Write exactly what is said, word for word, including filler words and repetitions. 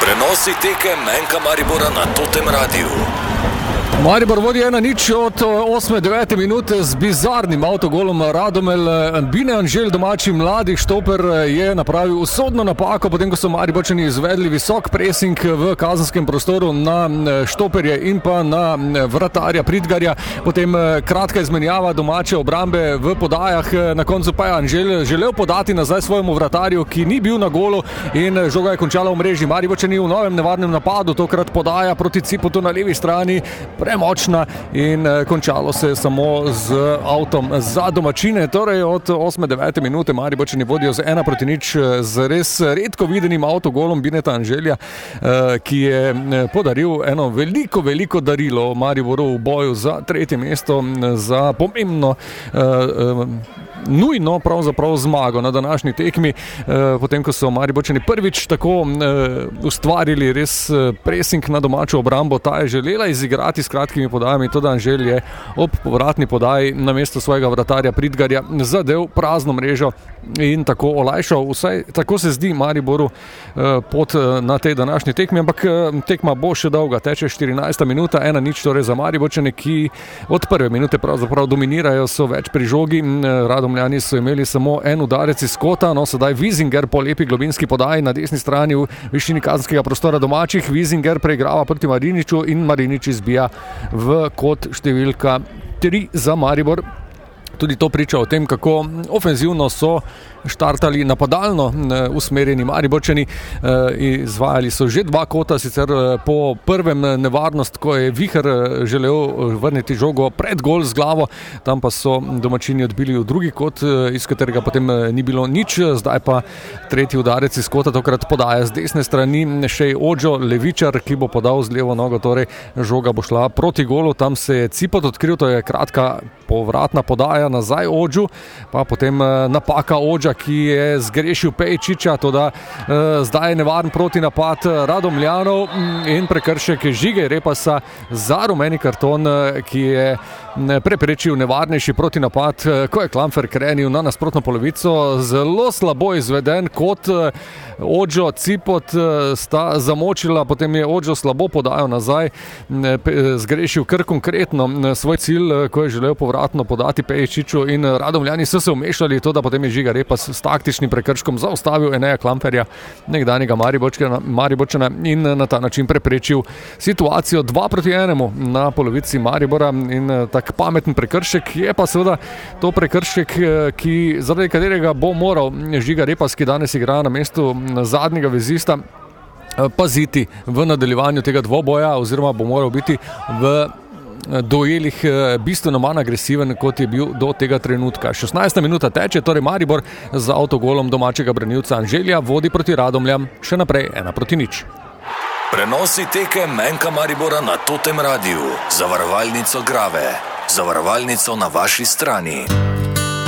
Prenosi tekem Enka Maribora na Totem Radiu. Maribor vodi ena nič od osme devete minute z bizarnim avtogolom Radomel. Bine Anželj, domači mladi štoper, je napravil usodno napako, potem ko so Mariborčani izvedli visok presing v kazenskem prostoru na štoperje in pa na vratarja Pridgarja. Potem kratka izmenjava domače obrambe v podajah. Na koncu pa je Anželj želel podati nazaj svojemu vratarju, ki ni bil na golu, in žoga je končala v mreži. Mariborčani v novem nevarnem napadu, tokrat podaja proti Cipotu na levi strani, premočna, in končalo se je samo z avtom za domačine. Torej od osme devete minute Mariborčani vodijo z ena proti nič z res redko videnim avtogolom Bineta Anželja, ki je podaril eno veliko, veliko darilo Mariboru v boju za tretje mesto, za pomembno nujno pravzaprav zmago na današnji tekmi, potem ko so Mariborčani prvič tako ustvarili res presing na domačo obrambo. Ta je želela izigrati s kratkimi podajami, to da Anželj je ob povratni podaji na mesto svojega vratarja Pridgarja zadev prazno mrežo in tako olajšal, vsaj tako se zdi, Mariboru pot na tej današnji tekmi, ampak tekma bo še dolga, teče štirinajsta minuta, ena nič torej za Mariborčane, ki od prve minute pravzaprav dominirajo, so več pri žogi. Radomljani so imeli samo en udarec iz kota, no sedaj Wiesinger po lepi globinski podaji na desni strani v višini kazenskega prostora domačih. Wiesinger preigrava proti Mariniču in Marinič izbija v kot številka tri za Maribor. Tudi to priča o tem, kako ofenzivno so štartali napadalno usmerjeni Mariborčani. Izvajali so že dva kota, sicer po prvem nevarnost, ko je Viher želel vrniti žogo pred gol z glavo, tam pa so domačini odbili v drugi kot, iz katerega potem ni bilo nič. Zdaj pa tretji udarec iz kota, tokrat podaja z desne strani še Ođo Levičar, ki bo podal z levo nogo, torej žoga bo šla proti golu. Tam se je Cipot odkril, to je kratka povratna podaja nazaj Ođu, pa potem napaka Ođa, ki je zgrešil Pejčiča, toda eh, zdaj je nevaren proti napad Radomljanov in prekršek Žige Repasa za rumeni karton, ki je preprečil nevarnejši proti napad, ko je Klamfer krenil na nasprotno polovico. Zelo slabo izveden kot Ođo, Cipot sta zamočila, potem je Ođo slabo podajal nazaj, zgrešil kar konkretno svoj cilj, ko je želel povratno podati Pejčiču, in Radomljani so se umešali, to da potem je Žiga Repas s taktičnim prekrškom zaustavil Eneja Klamferja, nekdanjega Mariborčana, in na ta način preprečil situacijo dva proti enemu na polovici Maribora. In tak pameten prekršek je pa seveda to prekršek, ki, zaradi katerega bo moral Žiga Repas, ki danes igra na mestu zadnjega vezista, paziti v nadaljevanju tega dvoboja, oziroma bo moral biti v duelih bistveno manj agresiven, kot je bil do tega trenutka. šestnajsta minuta teče, torej Maribor z avtogolom domačega branilca Anželja vodi proti Radomljam še naprej ena proti nič. Prenosi tekem Enka Maribora na Totem Radiu. Zavarovalnico Grave. Zavarovalnico na vaši strani.